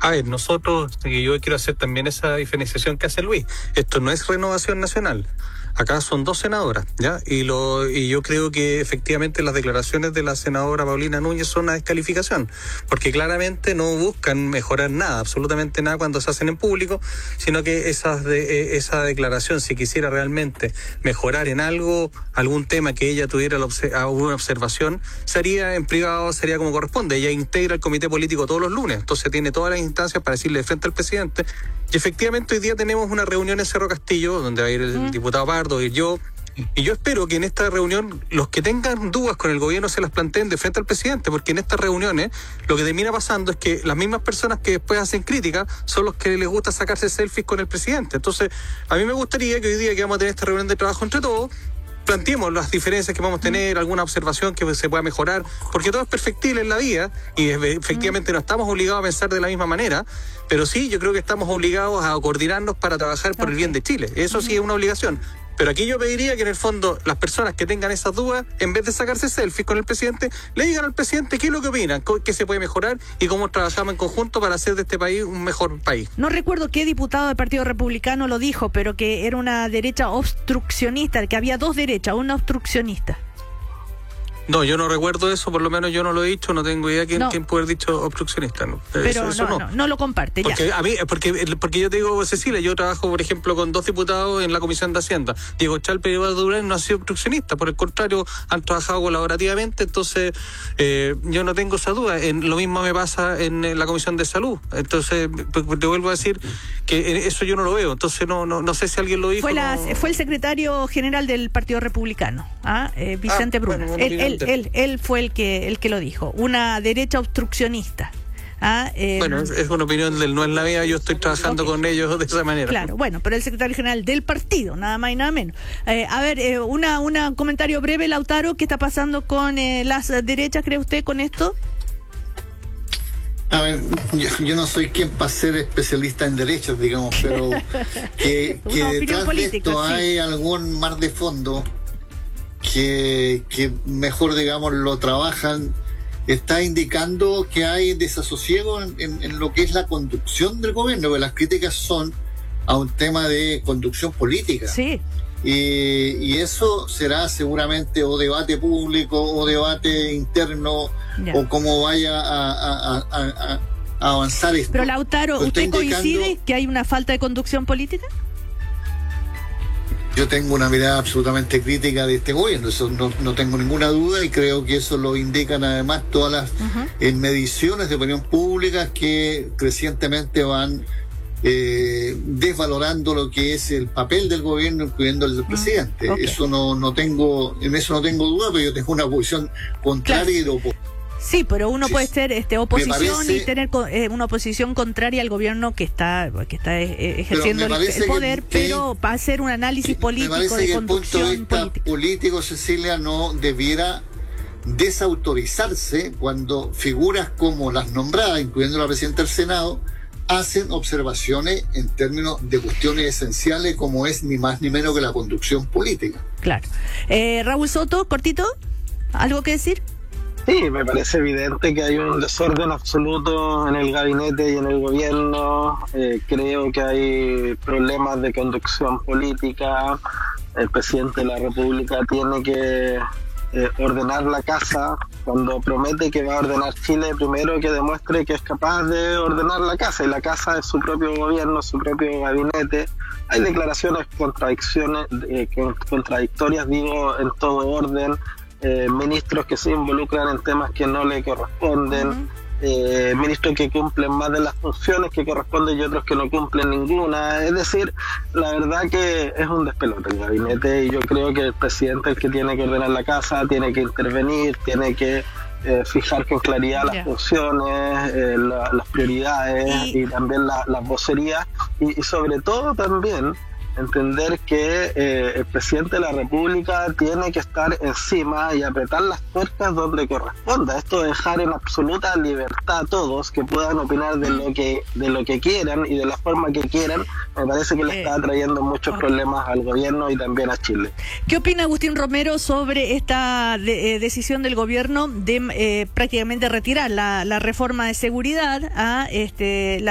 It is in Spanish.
A ver, nosotros, y yo quiero hacer también esa diferenciación que hace Luis, esto no es Renovación Nacional. Acá son 2 senadoras, ¿ya? Y yo creo que efectivamente las declaraciones de la senadora Paulina Núñez son una descalificación, porque claramente no buscan mejorar nada, absolutamente nada cuando se hacen en público, sino que esa declaración, si quisiera realmente mejorar en algo, algún tema que ella tuviera alguna observación, sería en privado, sería como corresponde. Ella integra el comité político todos los lunes, entonces tiene todas las instancias para decirle de frente al presidente. Y efectivamente hoy día tenemos una reunión en Cerro Castillo, donde va a ir el diputado Pardo y yo espero que en esta reunión los que tengan dudas con el gobierno se las planteen de frente al presidente, porque en estas reuniones lo que termina pasando es que las mismas personas que después hacen críticas son los que les gusta sacarse selfies con el presidente. Entonces, a mí me gustaría que hoy día que vamos a tener esta reunión de trabajo entre todos, planteemos las diferencias que vamos a tener, alguna observación que se pueda mejorar, porque todo es perfectible en la vida y efectivamente no estamos obligados a pensar de la misma manera, pero sí, yo creo que estamos obligados a coordinarnos para trabajar por el bien de Chile. Eso sí es una obligación. Pero aquí yo pediría que en el fondo las personas que tengan esas dudas, en vez de sacarse selfies con el presidente, le digan al presidente qué es lo que opinan, qué se puede mejorar y cómo trabajamos en conjunto para hacer de este país un mejor país. No recuerdo qué diputado del Partido Republicano lo dijo, pero que era una derecha obstruccionista, que había 2 derechas, una obstruccionista. No, yo no recuerdo eso, por lo menos yo no lo he dicho, no tengo idea quién puede haber dicho obstruccionista. ¿No? Pero eso no lo comparte. Porque ya. A mí, porque yo te digo, Cecilia, yo trabajo, por ejemplo, con 2 diputados en la Comisión de Hacienda. Diego Chalpe y Eduardo Durán no han sido obstruccionistas, por el contrario, han trabajado colaborativamente, entonces yo no tengo esa duda. Lo mismo me pasa en la Comisión de Salud. Entonces, te vuelvo a decir que eso yo no lo veo, entonces no sé si alguien lo dijo. Fue el secretario general del Partido Republicano, Vicente Bruna. Bueno, Él fue el que lo dijo, una derecha obstruccionista. Bueno, es una opinión del no es la mía, yo estoy trabajando con ellos de esa manera. Claro, bueno, pero el secretario general del partido, nada más y nada menos. Un comentario breve, Lautaro, ¿qué está pasando con las derechas, cree usted, con esto? A ver, yo no soy quien para ser especialista en derechos, digamos, pero que detrás política, de esto sí hay algún mar de fondo que mejor, digamos, lo trabajan, está indicando que hay desasosiego en lo que es la conducción del gobierno, porque las críticas son a un tema de conducción política. Sí. Y eso será seguramente o debate público o debate interno, o cómo vaya a avanzar esto. Pero Lautaro, ¿usted coincide que hay una falta de conducción política? Yo tengo una mirada absolutamente crítica de este gobierno, eso no tengo ninguna duda, y creo que eso lo indican además todas las mediciones de opinión pública que crecientemente van desvalorando lo que es el papel del gobierno, incluyendo el del presidente. Eso no tengo duda, pero yo tengo una posición contraria y de oposición. Sí, pero uno puede ser oposición y tener una oposición contraria al gobierno que está ejerciendo el poder, pero va a ser un análisis político de conducción política. Me parece que el punto de vista político, Cecilia, no debiera desautorizarse cuando figuras como las nombradas, incluyendo la presidenta del Senado, hacen observaciones en términos de cuestiones esenciales como es ni más ni menos que la conducción política. Claro. Raúl Soto, cortito, ¿algo que decir? Sí, me parece evidente que hay un desorden absoluto en el gabinete y en el gobierno. Creo que hay problemas de conducción política. El presidente de la República tiene que ordenar la casa. Cuando promete que va a ordenar Chile, primero que demuestre que es capaz de ordenar la casa, y la casa es su propio gobierno, su propio gabinete. Hay declaraciones contradictorias, digo, en todo orden. Ministros que se involucran en temas que no le corresponden, ministros que cumplen más de las funciones que corresponden y otros que no cumplen ninguna. Es decir, la verdad que es un despelote el gabinete, y yo creo que el presidente es el que tiene que ordenar la casa, tiene que intervenir, tiene que fijar con claridad las funciones, las prioridades y también las vocerías, y sobre todo también entender que el presidente de la República tiene que estar encima y apretar las tuercas donde corresponda. Esto de dejar en absoluta libertad a todos que puedan opinar de lo que quieran y de la forma que quieran, me parece que le está trayendo muchos problemas al gobierno y también a Chile. ¿Qué opina Agustín Romero sobre esta decisión del gobierno de prácticamente retirar la reforma de seguridad a